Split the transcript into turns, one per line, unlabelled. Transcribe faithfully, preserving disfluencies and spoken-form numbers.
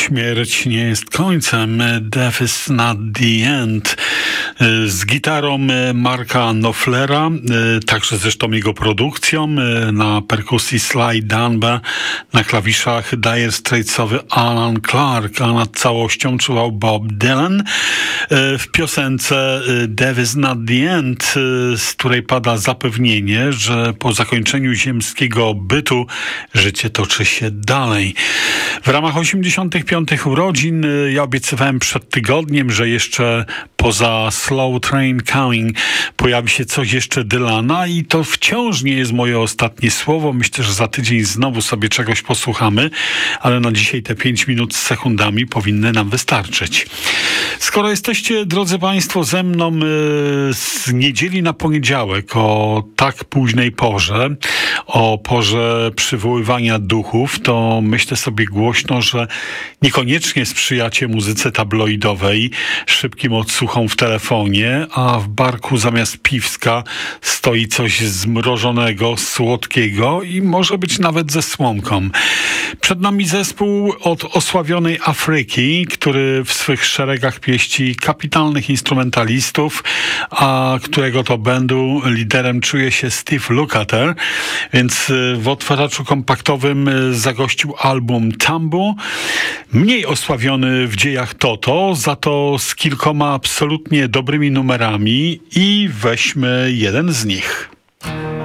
Śmierć nie jest końcem, Death is not the end. Z gitarą Marka Knopflera, także zresztą jego produkcją, na perkusji Sly Dunbar, na klawiszach Dire Straitsowy Alan Clark, a nad całością czuwał Bob Dylan. W piosence Death is not the end, z której pada zapewnienie, że po zakończeniu ziemskiego bytu życie toczy się dalej. W ramach osiemdziesiątych piątych urodzin ja obiecywałem przed tygodniem, że jeszcze poza Slow Train Coming pojawi się coś jeszcze Dylana i to wciąż nie jest moje ostatnie słowo. Myślę, że za tydzień znowu sobie czegoś posłuchamy, ale na dzisiaj te pięć minut z sekundami powinny nam wystarczyć. Skoro jesteście, drodzy Państwo, ze mną z niedzieli na poniedziałek o tak późnej porze, o porze przywoływania duchów, to myślę sobie głośno, że niekoniecznie sprzyjacie muzyce tabloidowej, szybkim odsłuchom w telefonie, a w barku zamiast piwska stoi coś zmrożonego, słodkiego i może być nawet ze słomką. Przed nami zespół od osławionej Afryki, który w swych szeregach pieści kapitalnych instrumentalistów, a którego to bandu liderem czuje się Steve Lukather, więc w otwarzaczu kompaktowym zagościł album Tambu, mniej osławiony w dziejach Toto, za to z kilkoma absolutnie dobrymi numerami i weźmy jeden z nich.